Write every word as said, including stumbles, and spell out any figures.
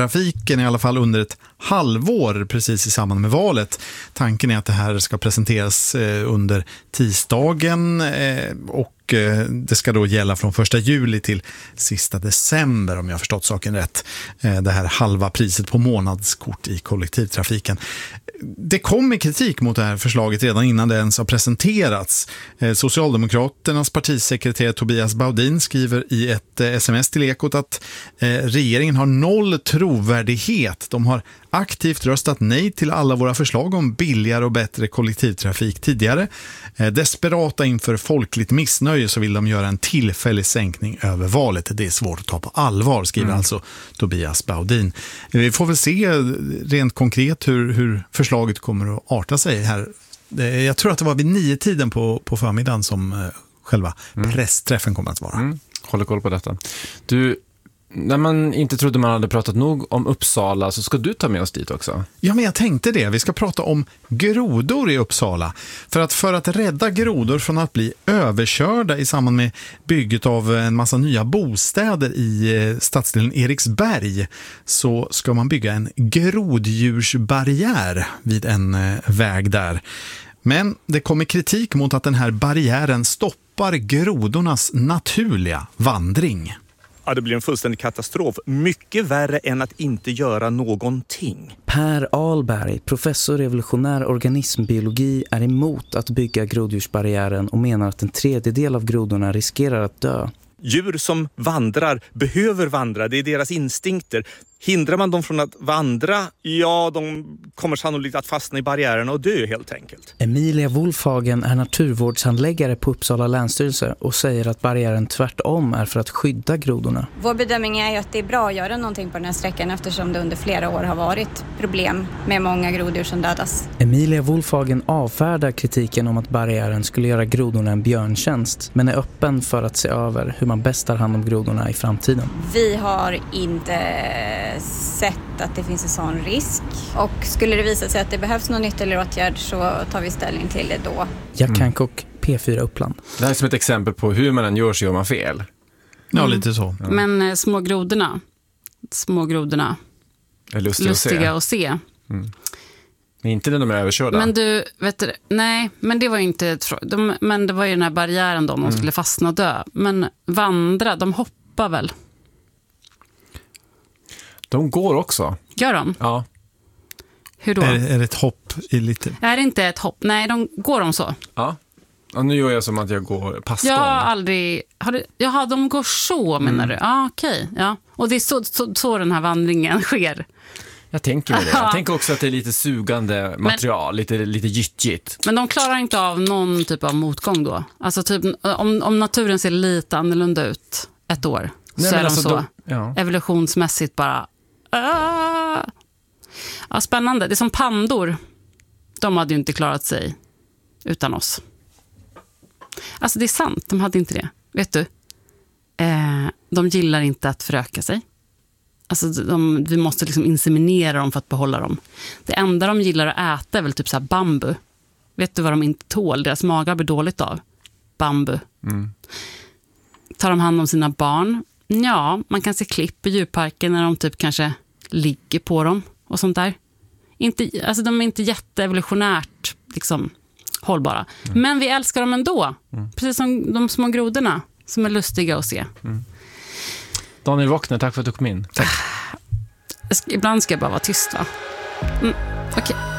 kollektivtrafiken i alla fall under ett halvår precis i samband med valet. Tanken är att det här ska presenteras under tisdagen och det ska då gälla från första juli till sista december om jag har förstått saken rätt. Det här halva priset på månadskort i kollektivtrafiken. Det kom kritik mot det här förslaget redan innan det ens har presenterats. Socialdemokraternas partisekreterare Tobias Baudin skriver i ett sms till Ekot att regeringen har noll trovärdighet. De har aktivt röstat nej till alla våra förslag om billigare och bättre kollektivtrafik tidigare. Desperata inför folkligt missnöje så vill de göra en tillfällig sänkning över valet. Det är svårt att ta på allvar, skriver mm. alltså Tobias Baudin. Vi får väl se rent konkret hur, hur förslaget kommer att arta sig här. Jag tror att det var vid nio tiden på, på förmiddagen som själva mm. pressträffen kommer att vara. Mm. Håller koll på detta. Du, när man inte trodde man hade pratat nog om Uppsala så ska du ta med oss dit också. Ja, men jag tänkte det. Vi ska prata om grodor i Uppsala. För att, för att rädda grodor från att bli överkörda i samband med bygget av en massa nya bostäder i stadsdelen Eriksberg så ska man bygga en groddjursbarriär vid en väg där. Men det kommer kritik mot att den här barriären stoppar grodornas naturliga vandring. Ja, det blir en fullständig katastrof. Mycket värre än att inte göra någonting. Per Ahlberg, professor i evolutionär organismbiologi, är emot att bygga groddjursbarriären och menar att en tredjedel av grodorna riskerar att dö. Djur som vandrar behöver vandra, det är deras instinkter. Hindrar man dem från att vandra, ja, de kommer sannolikt att fastna i barriärerna och dö helt enkelt. Emilia Wolfhagen är naturvårdshandläggare på Uppsala länsstyrelse och säger att barriären tvärtom är för att skydda grodorna. Vår bedömning är ju att det är bra att göra någonting på den här sträckan eftersom det under flera år har varit problem med många groddjur som dödas. Emilia Wolfhagen avfärdar kritiken om att barriären skulle göra grodorna en björntjänst men är öppen för att se över hur man bäst tar hand om grodorna i framtiden. Vi har inte sett att det finns en sån risk och skulle det visa sig att det behövs någon ytterligare åtgärd så tar vi ställning till det då. Jack Hancock, P fyra Uppland. Det här är som ett exempel på hur man än gör så gör man fel. Ja, mm. lite så. Ja. Men eh, små grodorna små grodorna är lustiga, lustiga att se. Att se. Mm. Men inte när de är överkörda. Men du, vet du, nej, men det var ju inte de, men det var ju den här barriären då, de mm. skulle fastna och dö. Men vandra, de hoppar väl? De går också. Gör de? Ja. Hur då? Är, är det ett hopp i lite? Är det inte ett hopp? Nej, de går de så. Ja. Och nu gör jag som att jag går passstånd. Jag har aldrig... Har du, jaha, de går så menar mm. du? Ja, okej. Ja. Och det är så, så, så den här vandringen sker. Jag tänker med det. Jag tänker också att det är lite sugande material, men, lite, lite gyttjigt. Men de klarar inte av någon typ av motgång då? Alltså typ, om, om naturen ser lite annorlunda ut ett år Nej, så är de alltså så de, ja. evolutionsmässigt bara... Uh, ja, spännande. Det är som pandor. De hade ju inte klarat sig utan oss. Alltså det är sant, de hade inte det. Vet du? Eh, de gillar inte att föröka sig. Alltså de, vi måste liksom inseminera dem för att behålla dem. Det enda de gillar att äta är väl typ så här bambu. Vet du vad de inte tål? Deras magar blir dåligt av. Bambu. Mm. Tar de hand om sina barn? Ja, man kan se klipp i djurparken när de typ kanske ligger på dem och sånt där. Inte, alltså de är inte jätteevolutionärt liksom hållbara. Mm. Men vi älskar dem ändå. Mm. Precis som de små grodorna som är lustiga att se. Mm. Daniel Wockner, tack för att du kom in. Tack. Ibland ska jag bara vara tyst, va? Mm, okej. Okay.